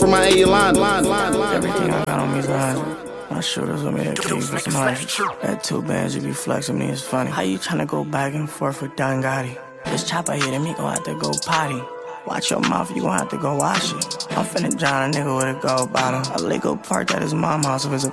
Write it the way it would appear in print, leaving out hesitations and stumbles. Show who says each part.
Speaker 1: for my A-line.
Speaker 2: Everything I got on me is 100. My shooters with me, they keep for some 100. That 2 bands, you be flexing me, it's funny. How you tryna go back and forth with Don Gotti? This chopper hitting me, gon' have to go potty. Watch your mouth, you gon' have to go wash it. I'm finna drown a nigga with a gold bottle. A Lego park at his mom's house if it's a